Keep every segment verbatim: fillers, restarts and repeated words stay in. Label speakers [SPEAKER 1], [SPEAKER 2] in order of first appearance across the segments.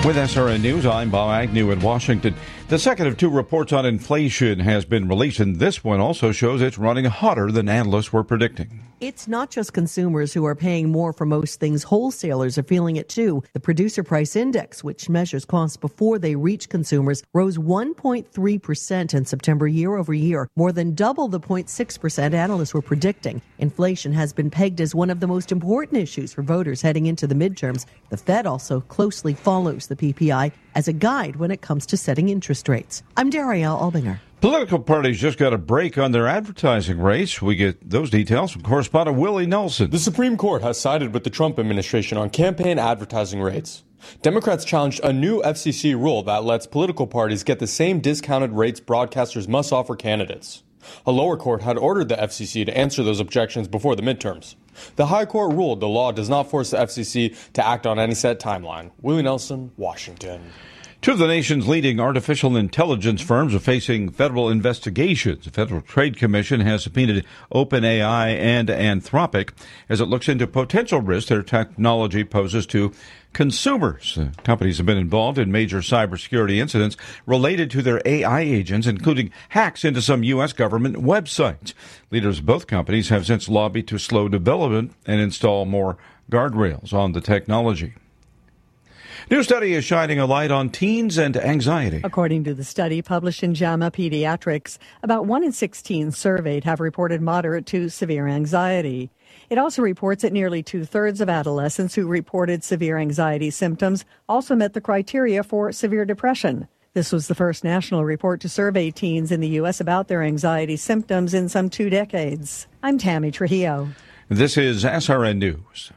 [SPEAKER 1] With S R N News, I'm Bob Agnew in Washington. The second of two reports on inflation has been released, and this one also shows it's running hotter than analysts were predicting.
[SPEAKER 2] It's not just consumers who are paying more for most things. Wholesalers are feeling it too. The Producer Price Index, which measures costs before they reach consumers, rose one point three percent in September year over year, more than double the zero point six percent analysts were predicting. Inflation has been pegged as one of the most important issues for voters heading into the midterms. The Fed also closely follows the P P I as a guide when it comes to setting interest rates. I'm Darielle Albinger.
[SPEAKER 1] Political parties just got a break on their advertising rates. We get those details from correspondent Willie Nelson.
[SPEAKER 3] The Supreme Court has sided with the Trump administration on campaign advertising rates. Democrats challenged a new F C C rule that lets political parties get the same discounted rates broadcasters must offer candidates. A lower court had ordered the F C C to answer those objections before the midterms. The High Court ruled the law does not force the F C C to act on any set timeline. Willie Nelson, Washington.
[SPEAKER 1] Two of the nation's leading artificial intelligence firms are facing federal investigations. The Federal Trade Commission has subpoenaed OpenAI and Anthropic as it looks into potential risks their technology poses to consumers. Uh, companies have been involved in major cybersecurity incidents related to their A I agents, including hacks into some U S government websites. Leaders of both companies have since lobbied to slow development and install more guardrails on the technology. New study is shining a light on teens and anxiety.
[SPEAKER 4] According to the study published in JAMA Pediatrics, about one in six teens surveyed have reported moderate to severe anxiety. It also reports that nearly two-thirds of adolescents who reported severe anxiety symptoms also met the criteria for severe depression. This was the first national report to survey teens in the U S about their anxiety symptoms in some two decades. I'm Tammy Trujillo.
[SPEAKER 1] This is S R N News.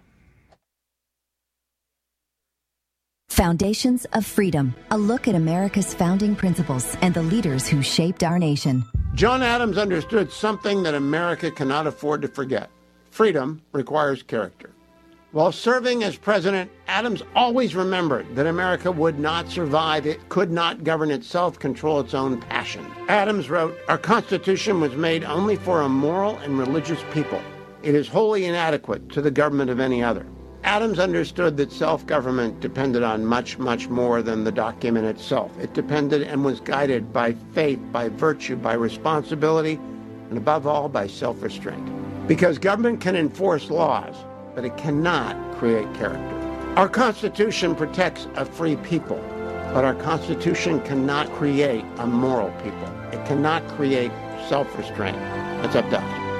[SPEAKER 5] Foundations of Freedom, a look at America's founding principles and the leaders who shaped our nation.
[SPEAKER 6] John Adams understood something that America cannot afford to forget. Freedom requires character. While serving as president, Adams always remembered that America would not survive. It could not govern itself, control its own passions. Adams wrote, "Our Constitution was made only for a moral and religious people. It is wholly inadequate to the government of any other." Adams understood that self-government depended on much, much more than the document itself. It depended and was guided by faith, by virtue, by responsibility, and above all, by self-restraint. Because government can enforce laws, but it cannot create character. Our Constitution protects a free people, but our Constitution cannot create a moral people. It cannot create self-restraint. That's up to us.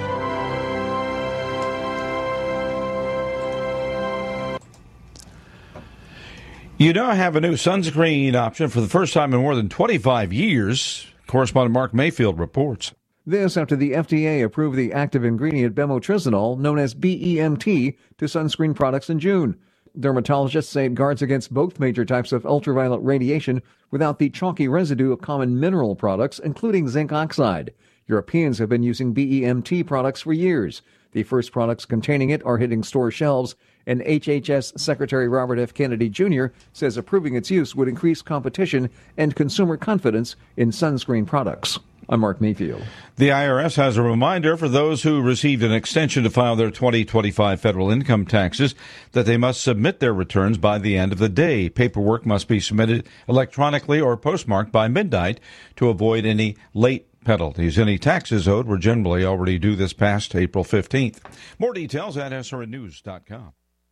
[SPEAKER 1] You now have a new sunscreen option for the first time in more than twenty-five years. Correspondent Mark Mayfield reports.
[SPEAKER 7] This after the F D A approved the active ingredient bemotrizinol, known as B E M T, to sunscreen products in June. Dermatologists say it guards against both major types of ultraviolet radiation without the chalky residue of common mineral products, including zinc oxide. Europeans have been using B E M T products for years. The first products containing it are hitting store shelves, and H H S Secretary Robert F. Kennedy Junior says approving its use would increase competition and consumer confidence in sunscreen products. I'm Mark Mayfield.
[SPEAKER 1] The I R S has a reminder for those who received an extension to file their twenty twenty-five federal income taxes that they must submit their returns by the end of the day. Paperwork must be submitted electronically or postmarked by midnight to avoid any late penalties. Any taxes owed were generally already due this past April fifteenth. More details at S R N news dot com.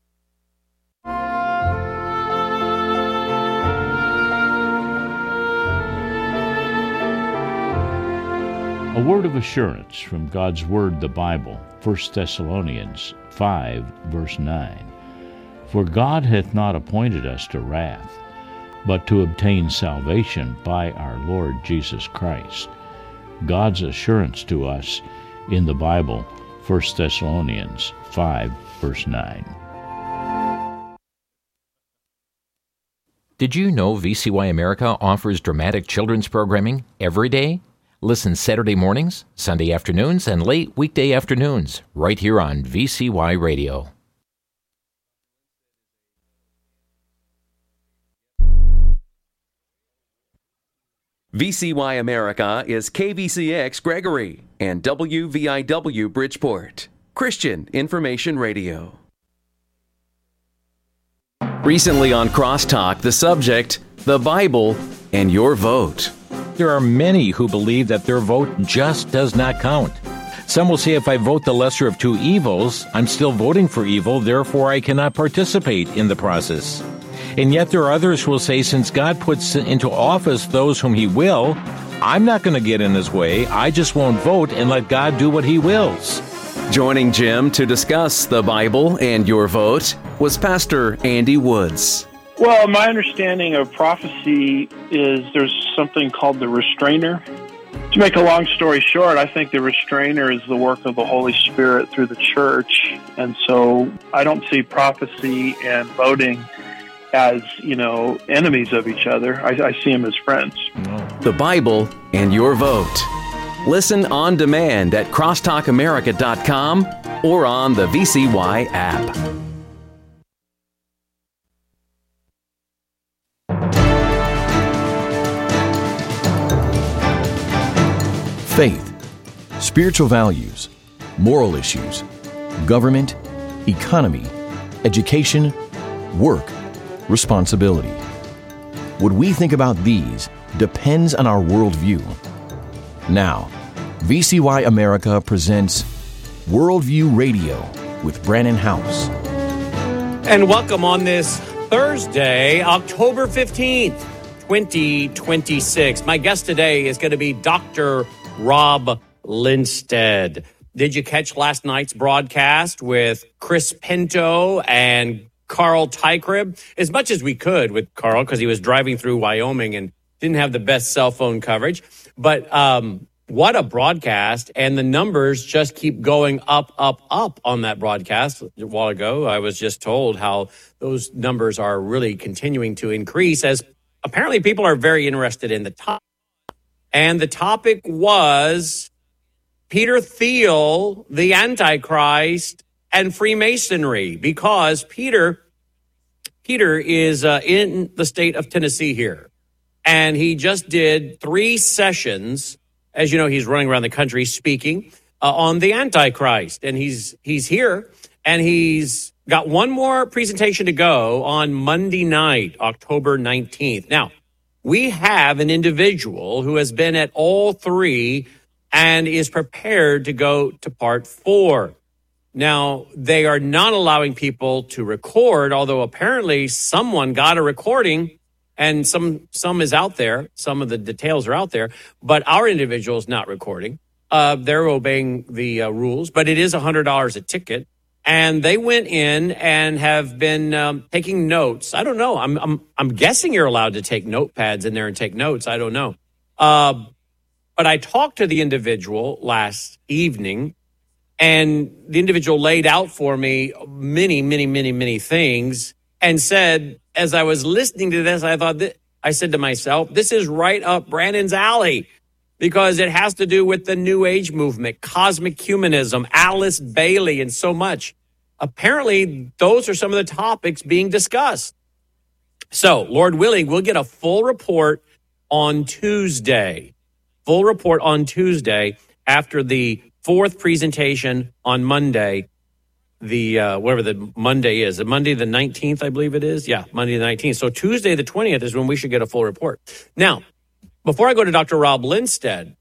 [SPEAKER 8] A word of assurance from God's Word, the Bible, First Thessalonians five, verse nine. For God hath not appointed us to wrath, but to obtain salvation by our Lord Jesus Christ. God's assurance to us in the Bible, First Thessalonians five, verse nine.
[SPEAKER 9] Did you know V C Y America offers dramatic children's programming every day? Listen Saturday mornings, Sunday afternoons, and late weekday afternoons, right here on V C Y Radio.
[SPEAKER 10] V C Y America is K V C X Gregory and W V I W Bridgeport, Christian Information Radio. Recently on Crosstalk, the subject, the Bible and your vote.
[SPEAKER 9] There are many who believe that their vote just does not count. Some will say if I vote the lesser of two evils, I'm still voting for evil, therefore I cannot participate in the process. And yet there are others who will say since God puts into office those whom he will, I'm not going to get in his way. I just won't vote and let God do what he wills.
[SPEAKER 10] Joining Jim to discuss the Bible and your vote was Pastor Andy Woods.
[SPEAKER 11] Well, my understanding of prophecy is there's something called the restrainer. To make a long story short, I think the restrainer is the work of the Holy Spirit through the church. And so I don't see prophecy and voting as, you know, enemies of each other. I, I see them as friends.
[SPEAKER 10] The Bible and your vote. Listen on demand at crosstalk america dot com or on the V C Y app.
[SPEAKER 12] Faith, spiritual values, moral issues, government, economy, education, work, responsibility. What we think about these depends on our worldview. Now, V C Y America presents Worldview Radio with Brannon Howse.
[SPEAKER 13] And welcome on this Thursday, October fifteenth, twenty twenty-six. My guest today is going to be Doctor Rob Lindsted. Did you catch last night's broadcast with Chris Pinto and Carl Tykrib? As much as we could with Carl, because he was driving through Wyoming and didn't have the best cell phone coverage. But um, what a broadcast. And the numbers just keep going up, up, up on that broadcast. A while ago, I was just told how those numbers are really continuing to increase as apparently people are very interested in the topic. And the topic was Peter Thiel, the Antichrist, and Freemasonry, because Peter, Peter is uh, in the state of Tennessee here. And he just did three sessions. As you know, he's running around the country speaking uh, on the Antichrist. And he's he's here, and he's got one more presentation to go on Monday night, October nineteenth. Now, we have an individual who has been at all three and is prepared to go to part four. Now, they are not allowing people to record, although apparently someone got a recording and some some is out there. Some of the details are out there, but our individual is not recording. Uh, they're obeying the uh, rules, but it is one hundred dollars a ticket. And they went in and have been um, taking notes. I don't know. I'm I'm I'm guessing you're allowed to take notepads in there and take notes. I don't know. Uh, but I talked to the individual last evening, and the individual laid out for me many, many, many, many things and said, as I was listening to this, I thought, that, I said to myself, this is right up Brandon's alley, because it has to do with the New Age movement, cosmic humanism, Alice Bailey, and so much. Apparently, those are some of the topics being discussed. So, Lord willing, we'll get a full report on Tuesday. Full report on Tuesday after the fourth presentation on Monday, the uh, whatever the Monday is. The Monday the nineteenth, I believe it is. Yeah, Monday the nineteenth. So Tuesday the twentieth is when we should get a full report. Now, before I go to Doctor Rob Lindsted,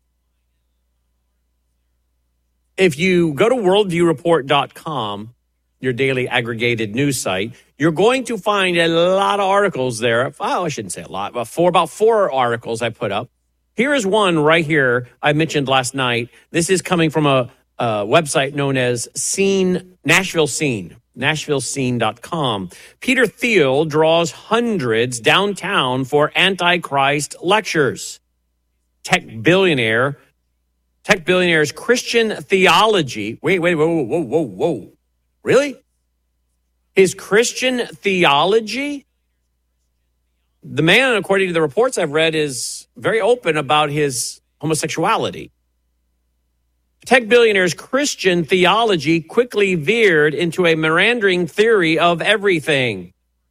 [SPEAKER 13] if you go to worldview report dot com, your daily aggregated news site, you're going to find a lot of articles there. Oh, I shouldn't say a lot, but four, about four articles I put up. Here is one right here I mentioned last night. This is coming from a, a website known as Scene, Nashville Scene, nashville scene dot com. Peter Thiel draws hundreds downtown for Antichrist lectures. Tech billionaire, tech billionaire's Christian theology. Wait, wait, whoa, whoa, whoa, whoa. Really? His Christian theology? The man, according to the reports I've read, is very open about his homosexuality. Tech billionaire's Christian theology quickly veered into a meandering theory of everything.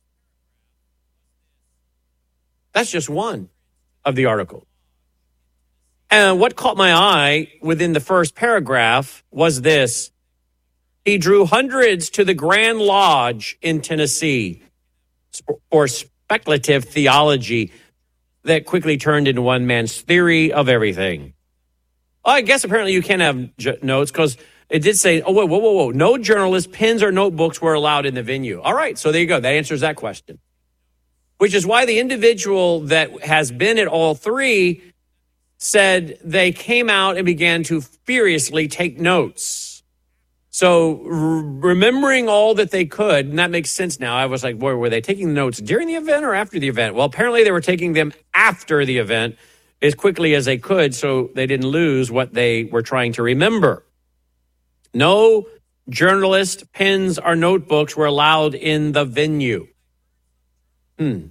[SPEAKER 13] That's just one of the articles. And what caught my eye within the first paragraph was this. He drew hundreds to the Grand Lodge in Tennessee. or speculative theology that quickly turned into one man's theory of everything. Well, I guess apparently you can't have j- notes because it did say, oh, whoa, whoa, whoa, whoa, no journalists, pens, or notebooks were allowed in the venue. All right, so there you go. That answers that question. Which is why the individual that has been at all three said they came out and began to furiously take notes. So r- remembering all that they could, and that makes sense now. I was like, boy, were they taking the notes during the event or after the event? Well, apparently they were taking them after the event as quickly as they could so they didn't lose what they were trying to remember. No journalist, pens, or notebooks were allowed in the venue. Hmm.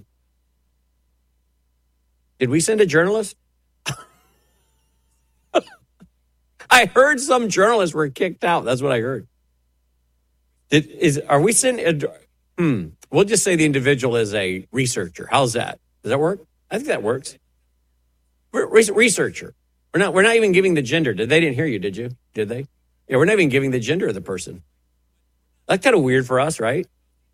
[SPEAKER 13] Did we send a journalist? I heard some journalists were kicked out. That's what I heard. Did, is are we sending? Hmm. We'll just say the individual is a researcher. How's that? Does that work? I think that works. Re- researcher. We're not. We're not even giving the gender. Did they didn't hear you? Did you? Did they? Yeah. We're not even giving the gender of the person. That's kind of weird for us, right?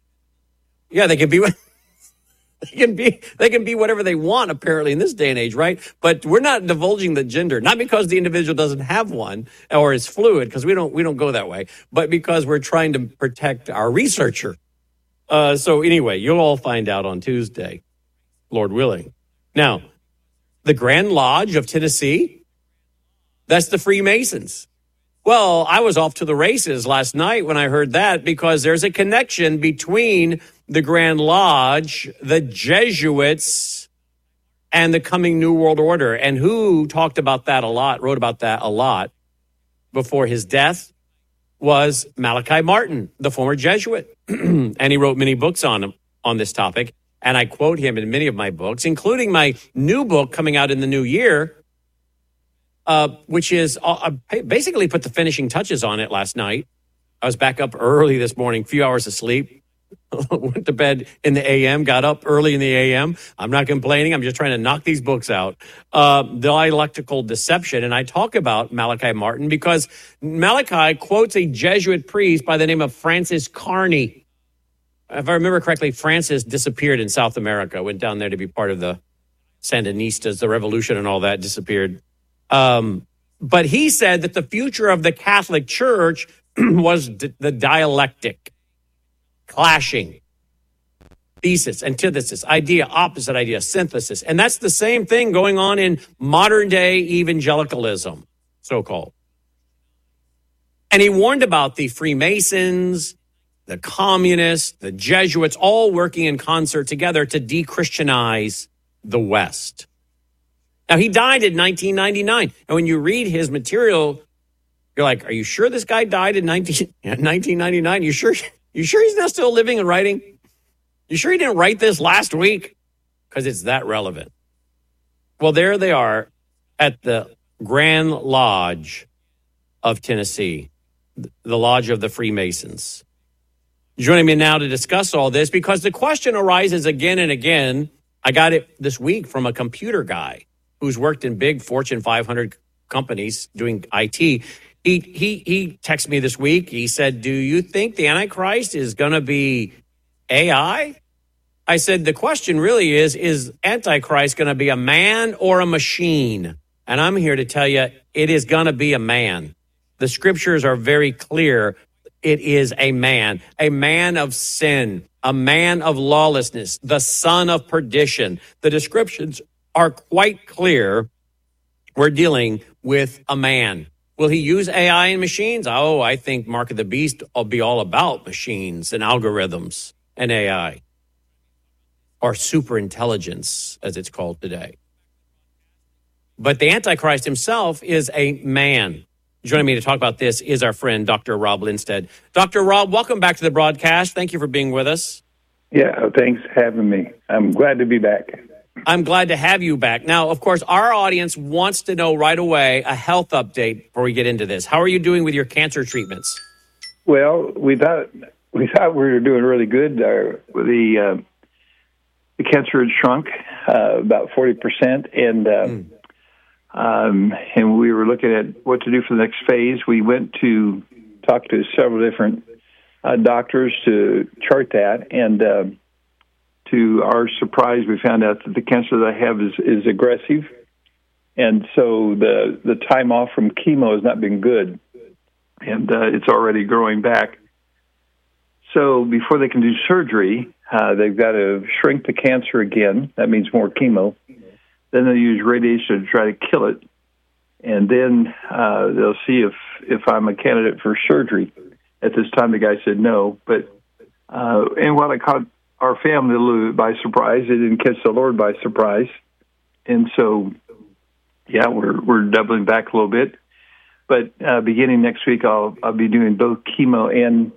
[SPEAKER 13] Yeah, they can be. They can be they can be whatever they want, apparently, in this day and age, right? But we're not divulging the gender, not because the individual doesn't have one or is fluid, because we don't we don't go that way, but because we're trying to protect our researcher. Uh, so anyway, you'll all find out on Tuesday, Lord willing. Now, the Grand Lodge of Tennessee, that's the Freemasons. Well, I was off to the races last night when I heard that, because there's a connection between the Grand Lodge, the Jesuits, and the coming New World Order. And who talked about that a lot, wrote about that a lot before his death was Malachi Martin, the former Jesuit. And he wrote many books on, on this topic. And I quote him in many of my books, including my new book coming out in the new year, uh, which is uh, basically put the finishing touches on it last night. I was back up early this morning, few hours of sleep. Went to bed in the A M, got up early in the A M. I'm not complaining. I'm just trying to knock these books out. Uh, Dialectical Deception. And I talk about Malachi Martin because Malachi quotes a Jesuit priest by the name of Francis Carney. If I remember correctly, Francis disappeared in South America, went down there to be part of the Sandinistas, the revolution and all that, disappeared. Um, but he said that the future of the Catholic Church was d- the dialectic. Clashing, thesis, antithesis, idea, opposite idea, synthesis. And that's the same thing going on in modern day evangelicalism, so-called. And he warned about the Freemasons, the communists, the Jesuits, all working in concert together to de-Christianize the West. Now, he died in nineteen ninety-nine. And when you read his material, you're like, are you sure this guy died in nineteen ninety-nine? You sure? You sure he's not still living and writing? You sure he didn't write this last week? Because it's that relevant. Well, there they are at the Grand Lodge of Tennessee, the Lodge of the Freemasons. Joining me now to discuss all this, because the question arises again and again. I got it this week from a computer guy who's worked in big Fortune five hundred companies doing I T. He he he texted me this week. He said, do you think the Antichrist is going to be A I? I said, the question really is, is Antichrist going to be a man or a machine? And I'm here to tell you, it is going to be a man. The scriptures are very clear. It is a man, a man of sin, a man of lawlessness, the son of perdition. The descriptions are quite clear. We're dealing with a man. Will he use A I and machines? Oh, I think Mark of the Beast will be all about machines and algorithms and A I, or superintelligence, as it's called today. But the Antichrist himself is a man. Joining me to talk about this is our friend, Doctor Rob Lindsted. Doctor Rob, welcome back to the broadcast. Thank you for being with us.
[SPEAKER 14] Yeah, thanks for having me. I'm glad to be back.
[SPEAKER 13] I'm glad to have you back. Now, of course, our audience wants to know right away a health update before we get into this. How are you doing with your cancer treatments?
[SPEAKER 14] Well, we thought we thought we were doing really good. Uh, the uh, the cancer had shrunk uh, about forty percent, and uh, mm. um, and we were looking at what to do for the next phase. We went to talk to several different uh, doctors to chart that, and uh, to our surprise, we found out that the cancer that I have is, is aggressive. And so the the time off from chemo has not been good. And uh, it's already growing back. So before they can do surgery, uh, they've got to shrink the cancer again. That means more chemo. Then they'll use radiation to try to kill it. And then uh, they'll see if, if I'm a candidate for surgery. At this time, the guy said no. But uh, and while it caught our family a little bit by surprise, it didn't catch the Lord by surprise. And so, yeah, we're we're doubling back a little bit. But uh, beginning next week, I'll I'll be doing both chemo and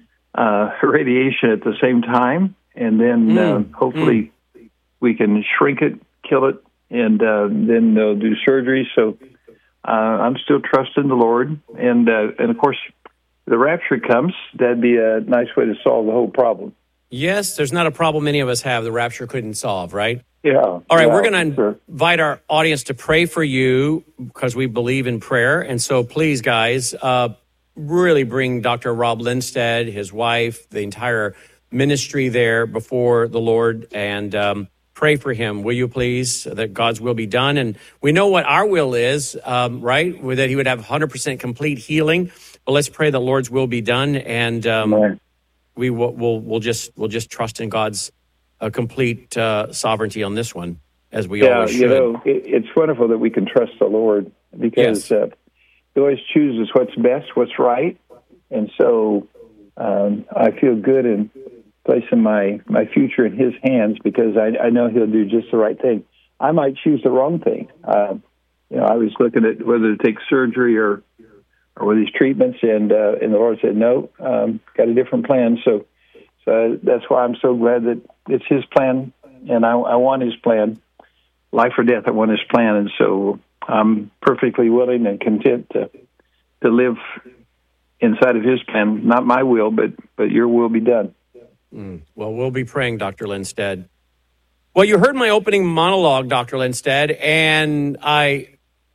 [SPEAKER 14] uh, radiation at the same time, and then mm. uh, hopefully mm. we can shrink it, kill it, and uh, then they'll do surgery. So uh, I'm still trusting the Lord, and uh, and of course, if the rapture comes, that'd be a nice way to solve the whole problem.
[SPEAKER 13] Yes, there's not a problem many of us have the rapture couldn't solve, right?
[SPEAKER 14] Yeah.
[SPEAKER 13] All right,
[SPEAKER 14] yeah,
[SPEAKER 13] we're going to
[SPEAKER 14] sure.
[SPEAKER 13] invite our audience to pray for you because we believe in prayer. And so please, guys, uh, really bring Doctor Rob Lindstedt, his wife, the entire ministry there before the Lord, and um, pray for him, will you please, that God's will be done. And we know what our will is, um, right, that he would have one hundred percent complete healing. But let's pray the Lord's will be done, and um, we will we'll, we'll just we'll just trust in God's a complete uh, sovereignty on this one, as we
[SPEAKER 14] yeah,
[SPEAKER 13] always should.
[SPEAKER 14] You know, it, it's wonderful that we can trust the Lord because
[SPEAKER 13] yes.
[SPEAKER 14] uh, He always chooses what's best, what's right, and so um, I feel good in placing my, my future in His hands because I, I know He'll do just the right thing. I might choose the wrong thing. Uh, you know, I was looking at whether to take surgery or or with these treatments, and uh, and the Lord said no, um, got a different plan. So. So that's why I'm so glad that it's His plan, and I, I want His plan. Life or death, I want His plan, and so I'm perfectly willing and content to to live inside of His plan. Not my will, but but Your will be done.
[SPEAKER 13] Mm. Well, we'll be praying, Doctor Lindstedt. Well, you heard my opening monologue, Doctor Lindstedt, and I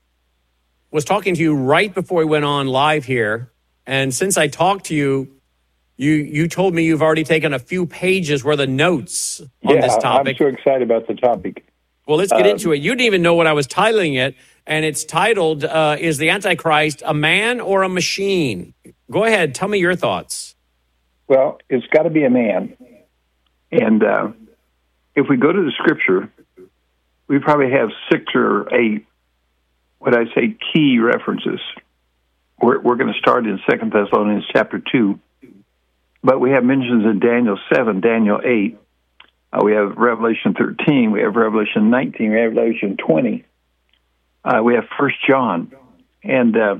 [SPEAKER 13] was talking to you right before we went on live here, and since I talked to you, You you told me you've already taken a few pages worth of notes on
[SPEAKER 14] yeah,
[SPEAKER 13] this topic.
[SPEAKER 14] I'm so excited about the topic.
[SPEAKER 13] Well, let's get
[SPEAKER 14] um,
[SPEAKER 13] into it. You didn't even know what I was titling it, and it's titled, uh, Is the Antichrist a Man or a Machine? Go ahead. Tell me your thoughts.
[SPEAKER 14] Well, it's got to be a man. And uh, if we go to the Scripture, we probably have six or eight, what I say, key references. We're, we're going to start in Second Thessalonians chapter two. But we have mentions in Daniel seven, Daniel eight. Uh, we have Revelation thirteen. We have Revelation nineteen. We have Revelation twenty. Uh, we have First John. And uh,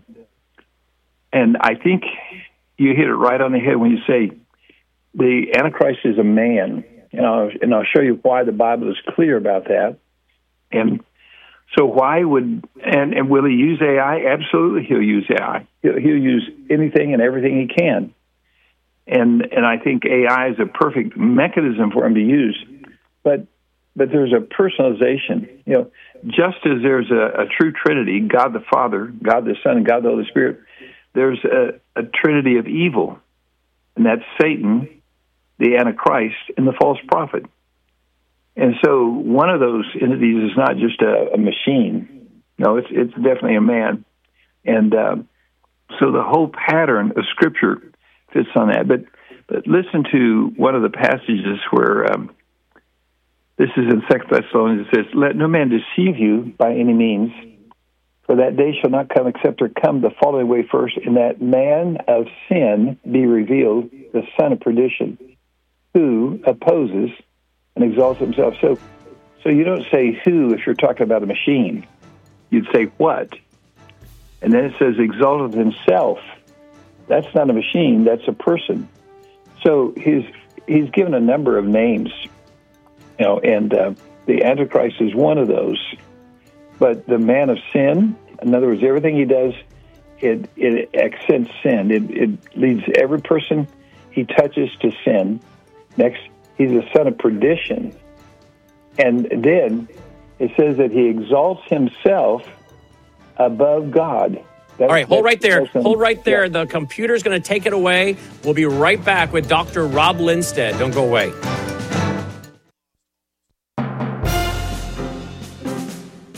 [SPEAKER 14] and I think you hit it right on the head when you say the Antichrist is a man. And I'll, and I'll show you why the Bible is clear about that. And so why would, and, and will he use A I? Absolutely he'll use A I. He'll, he'll use anything and everything he can. And and I think A I is a perfect mechanism for him to use, but but there's a personalization. You know, just as there's a, a true Trinity, God the Father, God the Son, and God the Holy Spirit, there's a, a Trinity of evil, and that's Satan, the Antichrist, and the false prophet. And so one of those entities is not just a, a machine. No, it's it's definitely a man. And uh, so the whole pattern of Scripture fits on that. But but listen to one of the passages where um, this is in Second Thessalonians. It says, "Let no man deceive you by any means, for that day shall not come except there come the following way first, and that man of sin be revealed, the son of perdition, who opposes and exalts himself." So, so you don't say who if you're talking about a machine. You'd say what. And then it says exalted himself. That's not a machine, that's a person. So he's he's given a number of names, you know, and uh, the Antichrist is one of those. But the man of sin, in other words, everything he does, it it accents sin. It, it leads every person he touches to sin. Next, he's a son of perdition. And then it says that he exalts himself above God. That's,
[SPEAKER 13] All right, hold right there.
[SPEAKER 14] Awesome.
[SPEAKER 13] Hold right there.
[SPEAKER 14] Yeah.
[SPEAKER 13] The computer's going to take it away. We'll be right back with Doctor Rob Lindstedt. Don't go away.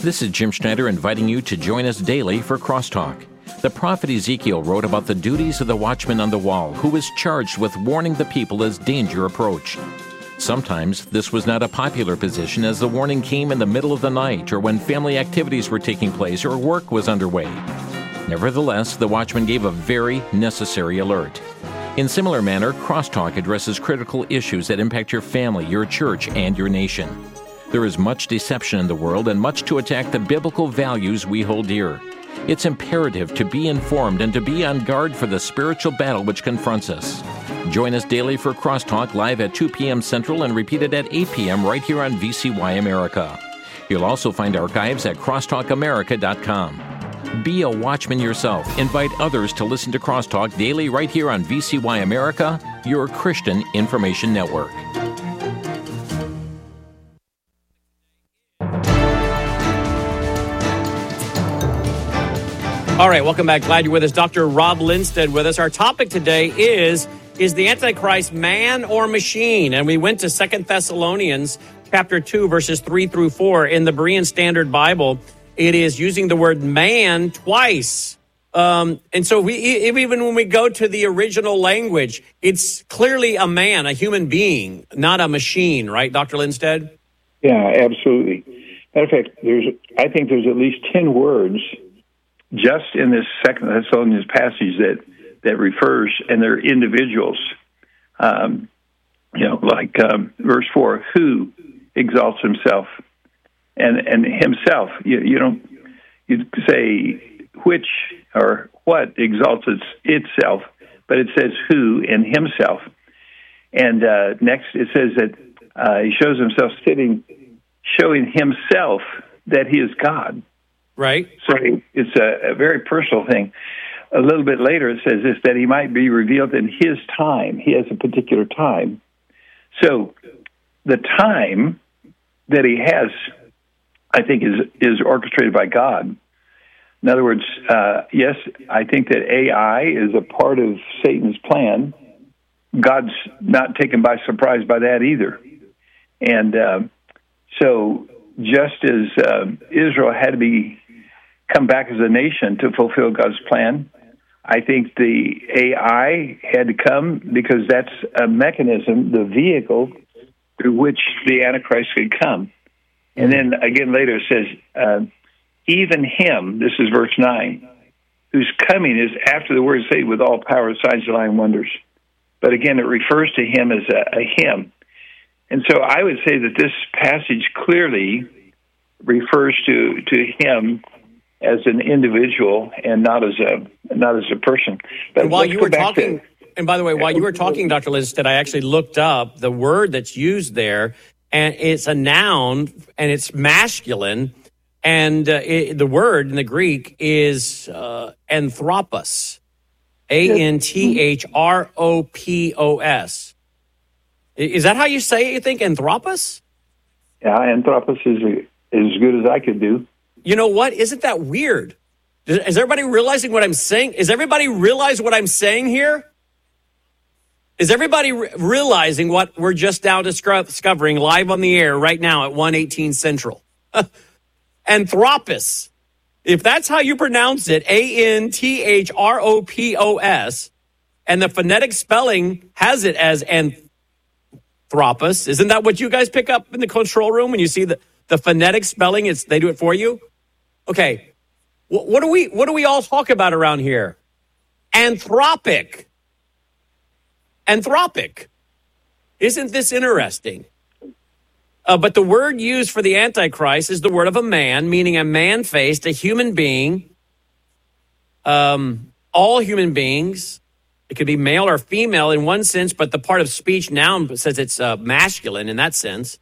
[SPEAKER 9] This is Jim Schneider inviting you to join us daily for Crosstalk. The prophet Ezekiel wrote about the duties of the watchman on the wall, who is charged with warning the people as danger approached. Sometimes this was not a popular position, as the warning came in the middle of the night or when family activities were taking place or work was underway. Nevertheless, the watchman gave a very necessary alert. In similar manner, Crosstalk addresses critical issues that impact your family, your church, and your nation. There is much deception in the world and much to attack the biblical values we hold dear. It's imperative to be informed and to be on guard for the spiritual battle which confronts us. Join us daily for Crosstalk live at two p.m. Central and repeated at eight p.m. right here on V C Y America. You'll also find archives at crosstalk america dot com. Be a watchman yourself. Invite others to listen to Crosstalk daily right here on V C Y America, your Christian information network.
[SPEAKER 13] All right, welcome back. Glad you're with us. Doctor Rob Lindsted with us. Our topic today is, is the Antichrist man or machine? And we went to Second Thessalonians chapter two, verses three through four. In the Berean Standard Bible, it is using the word man twice. Um, and so we, even when we go to the original language, it's clearly a man, a human being, not a machine, right, Doctor Lindsted?
[SPEAKER 14] Yeah, absolutely. Matter of fact, there's, I think there's at least ten words just in this Second Thessalonians passage that, that refers, and they're individuals. Um, you know, like um, verse four, who exalts himself, and and himself. You, you don't you say which or what exalts its, itself, but it says who and himself. And uh, next it says that uh, he shows himself sitting, showing himself that he is God.
[SPEAKER 13] Right.
[SPEAKER 14] So it's a, a very personal thing. A little bit later, it says this, that he might be revealed in his time. He has a particular time. So the time that he has, I think, is, is orchestrated by God. In other words, uh, yes, I think that A I is a part of Satan's plan. God's not taken by surprise by that either. And uh, so just as uh, Israel had to be come back as a nation to fulfill God's plan, I think the A I had to come because that's a mechanism, the vehicle through which the Antichrist could come. And then again later it says, uh, even him, this is verse nine, whose coming is after the word is saved with all power, signs, and lying wonders. But again, it refers to him as a, a him. And so I would say that this passage clearly refers to, to him as an individual and not as a not as a person. But
[SPEAKER 13] and while you were talking,
[SPEAKER 14] to,
[SPEAKER 13] and by the way, while you were talking, Doctor Lindsted, I actually looked up the word that's used there, and it's a noun, and it's masculine, and uh, it, the word in the Greek is uh, anthropos, A N T H R O P O S. Is that how you say it, you think, anthropos?
[SPEAKER 14] Yeah, anthropos is a, as good as I could do.
[SPEAKER 13] You know what? Isn't that weird? Is everybody realizing what I'm saying? Is everybody realize what I'm saying here? Is everybody re- realizing what we're just now discovering live on the air right now at one eighteen Central? Anthropos. If that's how you pronounce it, A N T H R O P O S, and the phonetic spelling has it as anthropos, isn't that what you guys pick up in the control room when you see the, the phonetic spelling? It's they do it for you? Okay, what, what do we what do we all talk about around here? Anthropic. Anthropic. Isn't this interesting? Uh, but the word used for the Antichrist is the word of a man, meaning a man-faced, a human being. Um, all human beings. It could be male or female in one sense, but the part of speech noun says it's uh, masculine in that sense.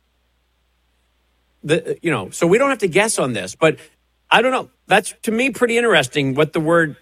[SPEAKER 13] The, you know, so we don't have to guess on this, but I don't know. That's, to me, pretty interesting what the word...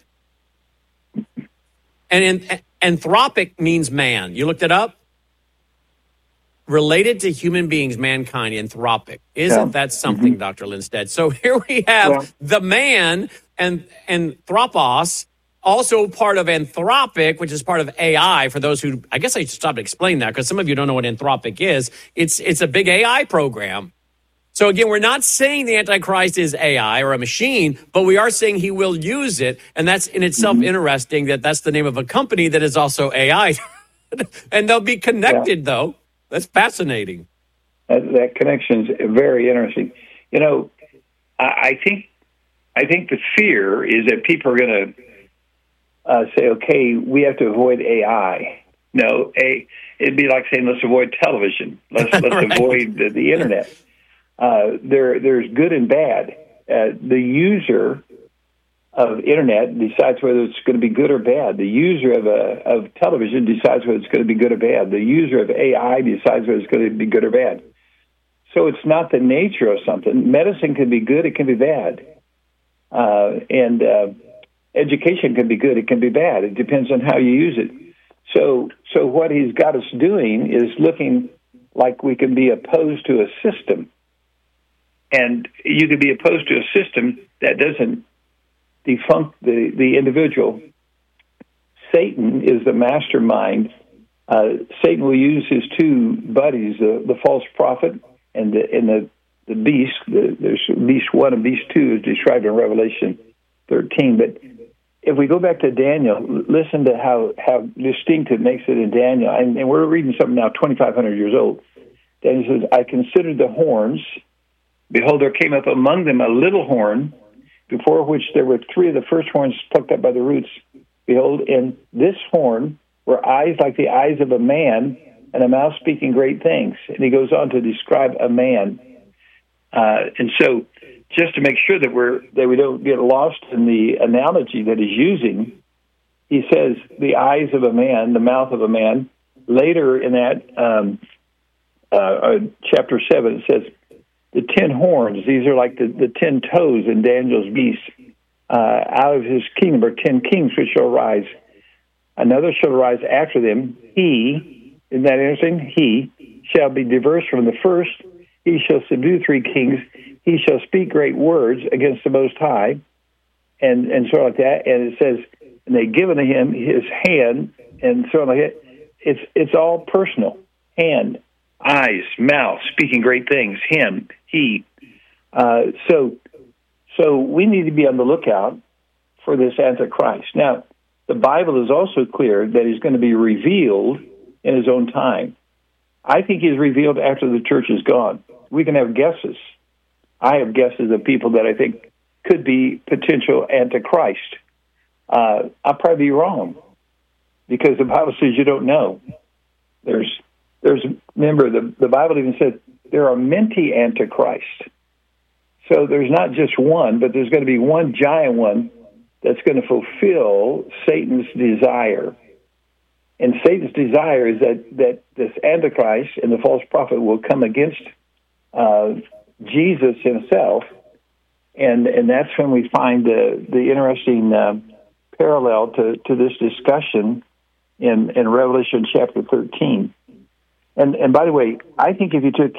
[SPEAKER 13] And in, anthropic means man. You looked it up? Related to human beings, mankind, anthropic. Isn't yeah. that something, mm-hmm. Doctor Lindsted? So here we have yeah. the man and anthropos, also part of anthropic, which is part of A I. For those who, I guess I should stop to explain that because some of you don't know what anthropic is. It's it's a big A I program. So again, we're not saying the Antichrist is A I or a machine, but we are saying he will use it. And that's in itself mm-hmm. interesting that that's the name of a company that is also A I. And they'll be connected, yeah. though. That's fascinating.
[SPEAKER 14] That, that connection is very interesting. You know, I, I think I think the fear is that people are going to uh, say, okay, we have to avoid A I. No, a, it'd be like saying, let's avoid television. Let's, let's right. avoid the, the Internet. Uh, there, there's good and bad. Uh, the user of Internet decides whether it's going to be good or bad. The user of a, of television decides whether it's going to be good or bad. The user of A I decides whether it's going to be good or bad. So it's not the nature of something. Medicine can be good, it can be bad. Uh, and uh, education can be good, it can be bad. It depends on how you use it. So, so what he's got us doing is looking like we can be opposed to a system. And you could be opposed to a system that doesn't defunct the, the individual. Satan is the mastermind. Uh, Satan will use his two buddies, the, the false prophet and the, and the, the beast. The, there's beast one and beast two is described in Revelation thirteen. But if we go back to Daniel, listen to how, how distinct it makes it in Daniel. And, and we're reading something now twenty-five hundred years old. Daniel says, I considered the horns. Behold, there came up among them a little horn, before which there were three of the first horns plucked up by the roots. Behold, in this horn were eyes like the eyes of a man, and a mouth speaking great things. And he goes on to describe a man. Uh, and so, just to make sure that we're that we don't get lost in the analogy that he's using, he says the eyes of a man, the mouth of a man. Later in that um, uh, chapter seven, it says the ten horns. These are like the, the ten toes in Daniel's beast. Uh, out of his kingdom are ten kings which shall arise. Another shall arise after them. He, isn't that interesting? He shall be diverse from the first. He shall subdue three kings. He shall speak great words against the Most High, and and so on like that. And it says, and they give unto him his hand, and so on like that. It's it's all personal. Hand, eyes, mouth, speaking great things. Him, he. Uh, so so we need to be on the lookout for this Antichrist. Now, the Bible is also clear that he's going to be revealed in his own time. I think he's revealed after the church is gone. We can have guesses. I have guesses of people that I think could be potential Antichrist. Uh, I'll probably be wrong because the Bible says you don't know. There's, there's. Remember, the, the Bible even said there are many Antichrists. So there's not just one, but there's going to be one giant one that's going to fulfill Satan's desire. And Satan's desire is that, that this Antichrist and the false prophet will come against uh, Jesus himself, and and that's when we find the the interesting uh, parallel to, to this discussion in, in Revelation chapter thirteen. And and by the way, I think if you took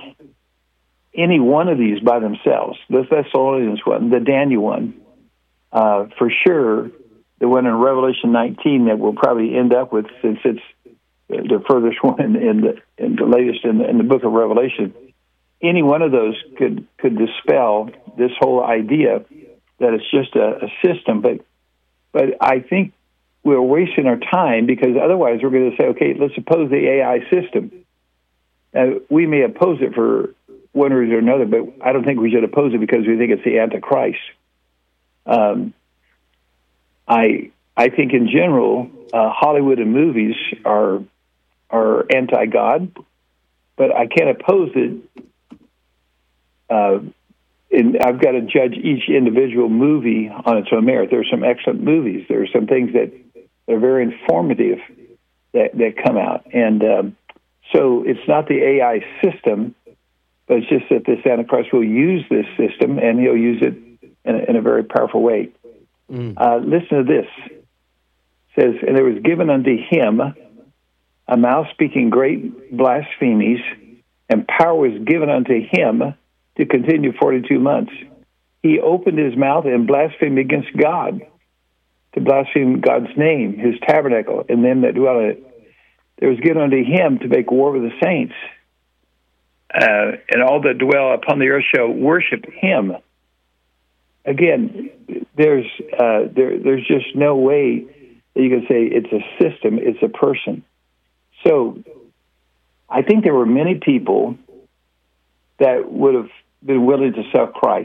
[SPEAKER 14] any one of these by themselves, the Thessalonians one, the Daniel one, uh, for sure, the one in Revelation nineteen that we'll probably end up with, since it's the furthest one in, in the in the latest in the, in the book of Revelation. Any one of those could could dispel this whole idea that it's just a, a system. But but I think we're wasting our time, because otherwise we're going to say, okay, let's oppose the A I system. Now, we may oppose it for one reason or another, but I don't think we should oppose it because we think it's the Antichrist. Um, I I think in general, uh, Hollywood and movies are are anti-God, but I can't oppose it. Uh, and I've got to judge each individual movie on its own merit. There are some excellent movies. There are some things that are very informative that, that come out. And um, so it's not the A I system, but it's just that this Antichrist will use this system, and he'll use it in a, in a very powerful way. Mm. Uh, listen to this. It says, and there was given unto him a mouth speaking great blasphemies, and power was given unto him to continue forty-two months. He opened his mouth and blasphemed against God, to blaspheme God's name, his tabernacle, and them that dwell in it. There was given unto him to make war with the saints. uh, and all that dwell upon the earth shall worship him. Again, there's uh, there, there's just no way that you can say it's a system, it's a person. So I think there were many people that would have been willing to sell Christ.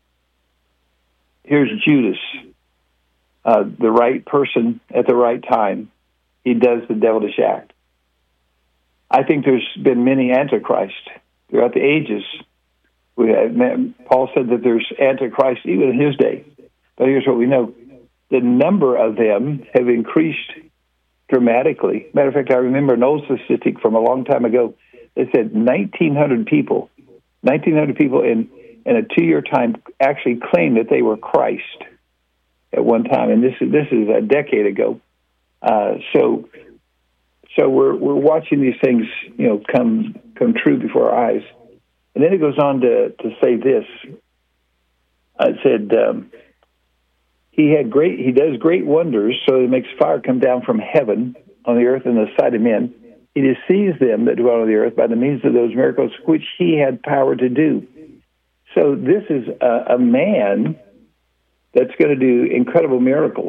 [SPEAKER 14] Here's Judas, uh, the right person at the right time. He does the devilish act. I think there's been many antichrists throughout the ages. We have, Paul said that there's antichrists even in his day. But here's what we know. The number of them have increased dramatically. Matter of fact, I remember an old statistic from a long time ago. It said nineteen hundred people, nineteen hundred people in, in a two-year time actually claimed that they were Christ at one time. And this is, this is a decade ago. Uh, so so we're we're watching these things, you know, come come true before our eyes. And then it goes on to, to say this. It said, um, he had great, he does great wonders, so he makes fire come down from heaven on the earth in the sight of men. He deceives them that dwell on the earth by the means of those miracles which he had power to do. So this is a, a man that's going to do incredible miracles.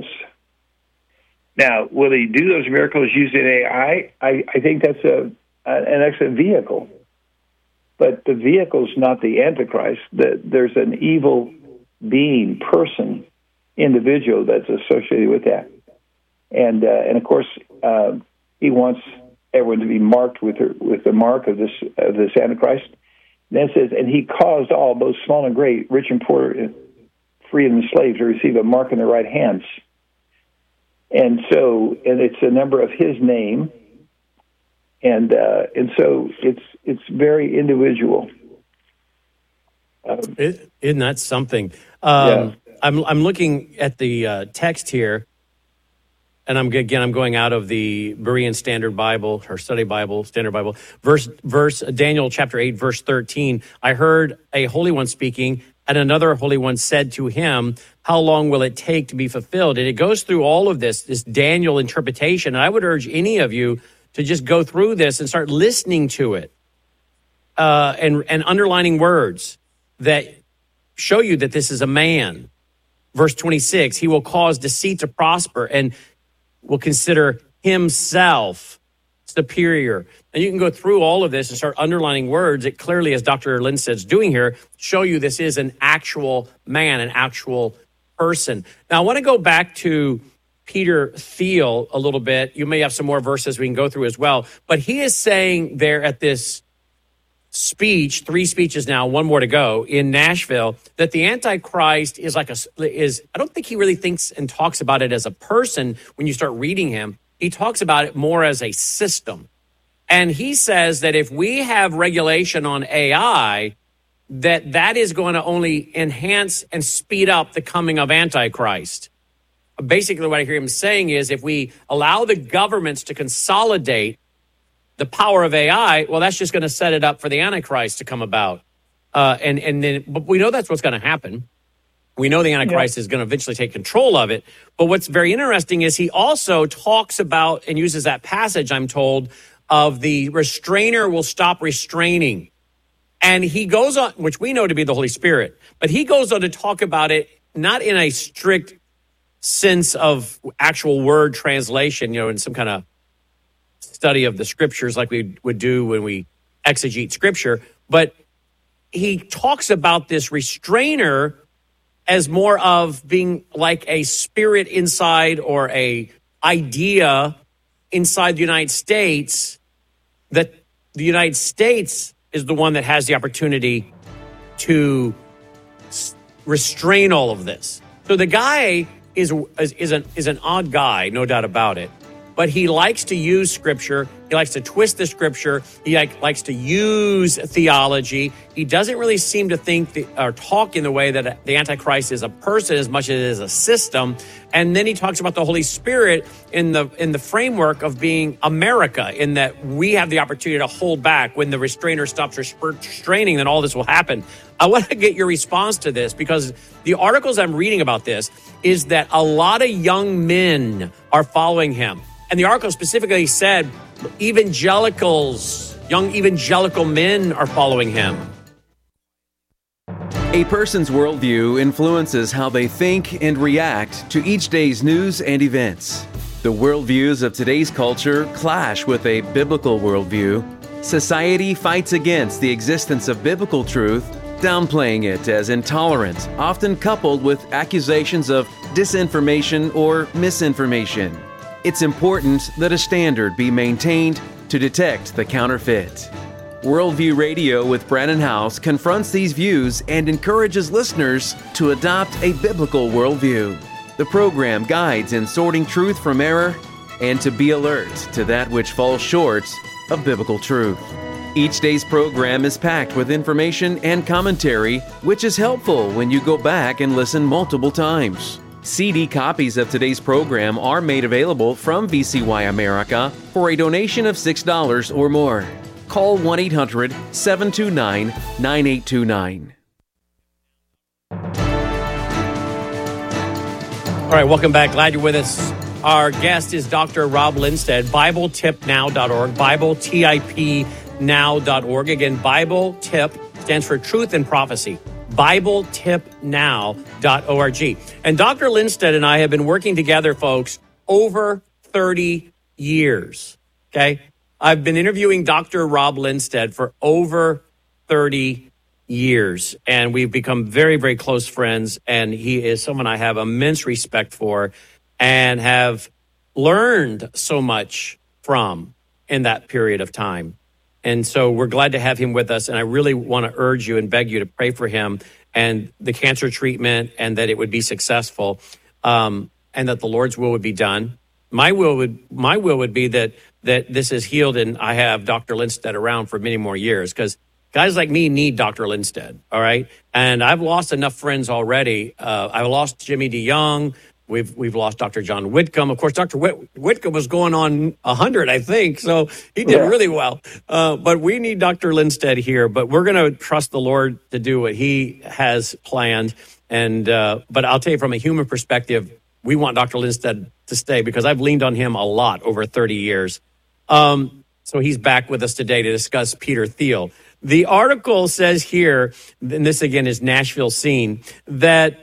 [SPEAKER 14] Now, will he do those miracles using A I? I, I think that's a, an excellent vehicle. But the vehicle's not the Antichrist. The, there's an evil being, person, individual that's associated with that. And uh, and of course, uh, he wants everyone to be marked with her, with the mark of this of this Antichrist. And then it says, and he caused all, both small and great, rich and poor, free and enslaved, to receive a mark in their right hands. And so, and it's a number of his name. And uh, and so it's it's very individual.
[SPEAKER 13] Um, it, isn't that something? Um, yeah. I'm I'm looking at the uh, text here, and I'm again I'm going out of the Berean Standard Bible or Study Bible, Standard Bible, verse verse Daniel chapter eight, verse thirteen. I heard a Holy One speaking, and another Holy One said to him, "How long will it take to be fulfilled?" And it goes through all of this this Daniel interpretation. And I would urge any of you to just go through this and start listening to it, uh, and and underlining words that show you that this is a man. Verse twenty-six, he will cause deceit to prosper and will consider himself superior. And you can go through all of this and start underlining words that clearly, as Doctor Lindsted's doing here, show you this is an actual man, an actual person. Now, I want to go back to Peter Thiel a little bit. You may have some more verses we can go through as well. But he is saying there at this speech, three speeches now, one more to go, in Nashville, that the Antichrist is like a, is, I don't think he really thinks and talks about it as a person when you start reading him. He talks about it more as a system. And he says that if we have regulation on A I, that that is going to only enhance and speed up the coming of Antichrist. Basically, what I hear him saying is if we allow the governments to consolidate the power of A I, well, that's just going to set it up for the Antichrist to come about. Uh, and, and then, but we know that's what's going to happen. We know the Antichrist yeah. is going to eventually take control of it. But what's very interesting is he also talks about and uses that passage, I'm told, of the restrainer will stop restraining. And he goes on, which we know to be the Holy Spirit, but he goes on to talk about it not in a strict sense of actual word translation, you know, in some kind of study of the scriptures like we would do when we exegete scripture. But he talks about this restrainer as more of being like a spirit inside or a idea inside the United States, that the United States is the one that has the opportunity to restrain all of this. So the guy is is, is an is an odd guy, no doubt about it. But he likes to use scripture. He likes to twist the scripture. He like, likes to use theology. He doesn't really seem to think the, or talk in the way that the Antichrist is a person as much as it is a system. And then he talks about the Holy Spirit in the in the framework of being America, in that we have the opportunity to hold back. When the restrainer stops restraining, then all this will happen. I want to get your response to this, because the articles I'm reading about this is that a lot of young men are following him. And the article specifically said evangelicals young evangelical men are following him.
[SPEAKER 10] A person's worldview influences how they think and react to each day's news and events. The worldviews of today's culture clash with a biblical worldview. Society fights against the existence of biblical truth, downplaying it as intolerant, often coupled with accusations of disinformation or misinformation. It's important that a standard be maintained to detect the counterfeit. Worldview Radio with Brannon Howse confronts these views and encourages listeners to adopt a biblical worldview. The program guides in sorting truth from error and to be alert to that which falls short of biblical truth. Each day's program is packed with information and commentary, which is helpful when you go back and listen multiple times. C D copies of today's program are made available from V C Y America for a donation of six dollars or more. Call one eight hundred seven two nine nine eight two nine.
[SPEAKER 13] All right, welcome back. Glad you're with us. Our guest is Doctor Rob Lindsted, Bible Tip Now dot org, Bible Tip Now dot org. Again, Bible Tip stands for Truth and Prophecy. Bible Tip Now dot org. And Doctor Lindsted and I have been working together, folks, over thirty years. Okay? I've been interviewing Doctor Rob Lindsted for over thirty years, and we've become very, very close friends, and he is someone I have immense respect for and have learned so much from in that period of time. And so we're glad to have him with us, and I really want to urge you and beg you to pray for him and the cancer treatment, and that it would be successful, um, and that the Lord's will would be done. My will would my will would be that that this is healed, and I have Doctor Lindsted around for many more years, because guys like me need Doctor Lindsted, all right? And I've lost enough friends already. Uh, I lost Jimmy DeYoung. We've we've lost Doctor John Whitcomb. Of course, Doctor Whit- Whitcomb was going on one hundred, I think, so he did yeah. really well. Uh, but we need Doctor Lindsted here. But we're going to trust the Lord to do what he has planned. And uh, but I'll tell you, from a human perspective, we want Doctor Lindsted to stay, because I've leaned on him a lot over thirty years. Um, so he's back with us today to discuss Peter Thiel. The article says here, and this again is Nashville Scene, that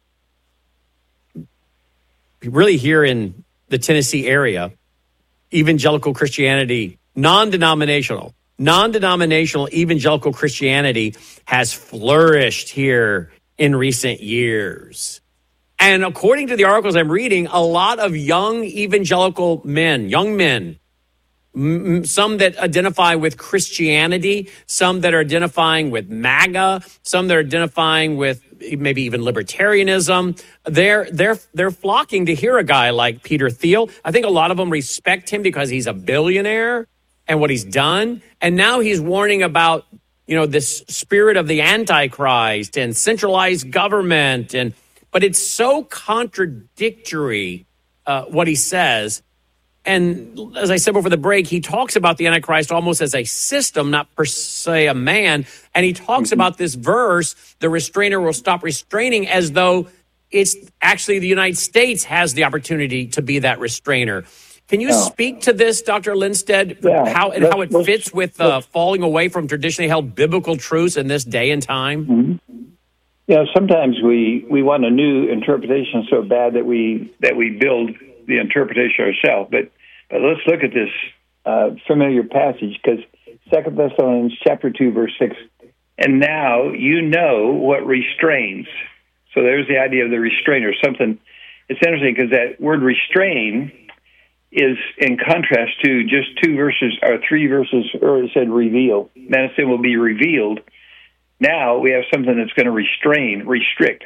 [SPEAKER 13] really here in the Tennessee area, evangelical Christianity, non-denominational, non-denominational evangelical Christianity has flourished here in recent years. And according to the articles I'm reading, a lot of young evangelical men, young men, m- some that identify with Christianity, some that are identifying with MAGA, some that are identifying with maybe even libertarianism, they're they're they're flocking to hear a guy like Peter Thiel. I think a lot of them respect him because he's a billionaire and what he's done. And now he's warning about, you know, this spirit of the Antichrist and centralized government. And but it's so contradictory, uh, what he says. And as I said before the break, he talks about the Antichrist almost as a system, not per se a man. And he talks about this verse, the restrainer will stop restraining, as though it's actually the United States has the opportunity to be that restrainer. Can you
[SPEAKER 14] oh.
[SPEAKER 13] speak to this, Doctor Lindsted,
[SPEAKER 14] yeah,
[SPEAKER 13] how and how it fits with uh, falling away from traditionally held biblical truths in this day and time?
[SPEAKER 14] Mm-hmm. Yeah, sometimes we, we want a new interpretation so bad that we that we build the interpretation ourselves. But but let's look at this uh, familiar passage, because Second Thessalonians chapter two, verse six, and now you know what restrains. So there's the idea of the restrainer. Something, it's interesting because that word restrain is in contrast to just two verses or three verses earlier. It said reveal. Then it said will be revealed. Now we have something that's going to restrain, restrict.